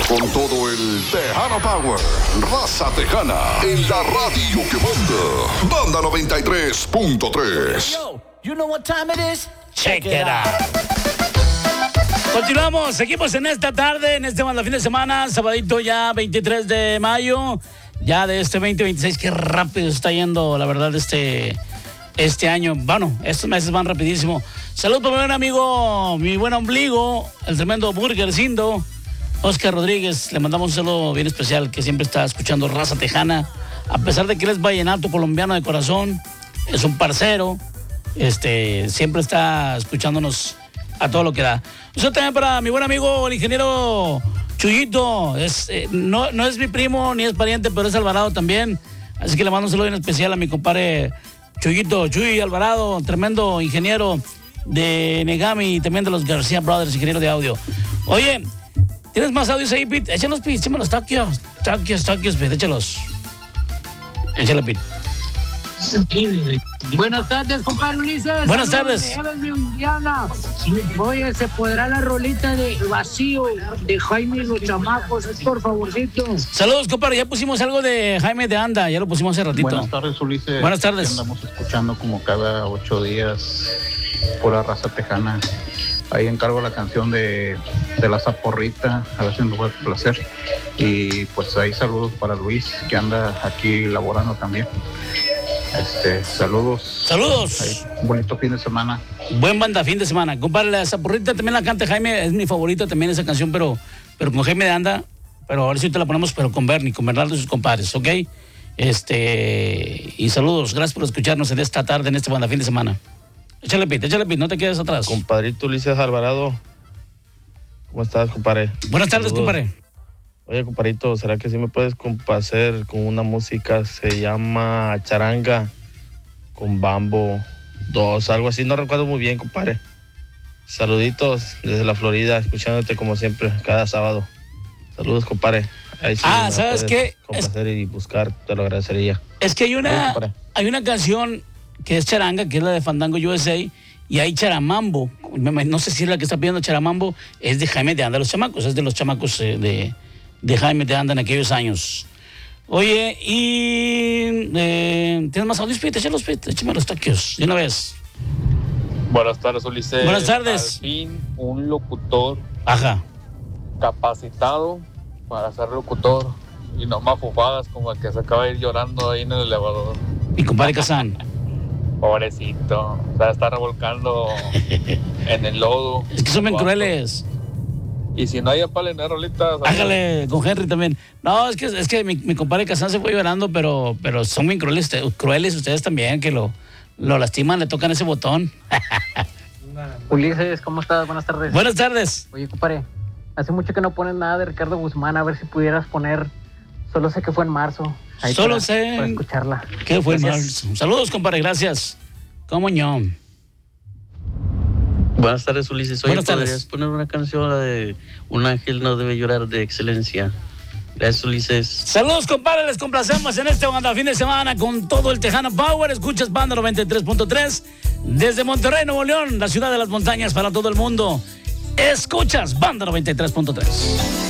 Con todo el Tejano Power, raza tejana, en la radio que manda. Banda 93.3. Yo, you know what time it is? Check it out. Continuamos, seguimos en esta tarde, en este fin de semana, sabadito ya 23 de mayo, ya de este 2026, qué rápido está yendo, la verdad, este año. Bueno, estos meses van rapidísimo. Saludos por mi buen amigo, mi buen ombligo, el tremendo Burgercindo, Oscar Rodríguez. Le mandamos un saludo bien especial, que siempre está escuchando raza tejana, a pesar de que él es vallenato colombiano de corazón, es un parcero, siempre está escuchándonos a todo lo que da. Eso también para mi buen amigo, el ingeniero Chuyito. No es mi primo ni es pariente, pero es Alvarado también. Así que le mando un saludo en especial a mi compadre Chuyito, Chuy Alvarado, tremendo ingeniero de Negami y también de los García Brothers, ingeniero de audio. Oye, ¿tienes más audios ahí, Pete? Échalos, Pete, échalos, taquios, Pete, échalos. Échale, Pete. Buenas tardes, compadre Ulises. Buenas tardes. Oye, ¿se podrá la rolita de Vacío de Jaime y los Chamacos? Por favorcito. Saludos, compadre. Ya pusimos algo de Jaime de Anda. Ya lo pusimos hace ratito. Buenas tardes, Ulises. Buenas tardes. Aquí andamos escuchando como cada 8 días pura raza tejana. Ahí encargo la canción de la Zaporrita, a ver si nos puede placer. Y pues ahí saludos para Luis, que anda aquí laborando también. Saludos. Ahí, un bonito fin de semana. Buen banda, fin de semana. Compadre, la Zaporrita también la canta Jaime, es mi favorita también esa canción, pero con Jaime de Anda, pero ahora sí te la ponemos, pero con Bernie, con Bernardo y sus compadres, ¿ok? Y saludos, gracias por escucharnos en esta tarde, en este banda, fin de semana. Échale, Pete, no te quedes atrás. Compadrito Ulises Alvarado, ¿cómo estás, compadre? Buenas tardes, saludos. Compadre. Oye, compadrito, ¿será que sí me puedes complacer con una música? Se llama Charanga con Bambo 2, algo así, no recuerdo muy bien, compadre. Saluditos desde la Florida, escuchándote como siempre, cada sábado. Saludos, compadre. Ahí sí ¿sabes qué? Complacer y buscar, te lo agradecería. Es que hay una canción que es Charanga, que es la de Fandango USA, y hay Charamambo. No sé si es la que está pidiendo Charamambo, es de Jaime de Anda, los chamacos, es de los chamacos de Jaime de Anda en aquellos años. Oye, y ¿tienes más audios, Pete? Échame los taquios de una vez. Buenas tardes, Ulises. Buenas tardes. Al fin, un locutor capacitado para ser locutor y no mafufadas como el que se acaba de ir llorando ahí en el elevador. Mi compadre Kazán. Pobrecito, o sea, está revolcando en el lodo. Es que son bien crueles. Y si no hay para leer rolitas, hágale con Henry también. No, es que mi compadre Kazán se fue llorando, pero son bien crueles ustedes también, que lo lastiman, le tocan ese botón. Ulises, ¿cómo estás? Buenas tardes. Buenas tardes. Oye, compadre, hace mucho que no pones nada de Ricardo Guzmán, a ver si pudieras poner Solo sé que fue en marzo. Ahí Solo para sé escucharla. que fue en Gracias. marzo. Saludos, compadre, gracias. ¿Cómo no? Buenas tardes, Ulises. Oye, Buenas tardes. ¿podrías poner una canción, la de Un ángel no debe llorar, de Excelencia? Gracias, Ulises. Saludos, compadre, les complacemos en este banda fin de semana con todo el Tejano Power. Escuchas Banda 93.3 desde Monterrey, Nuevo León, la ciudad de las montañas para todo el mundo. Escuchas Banda 93.3.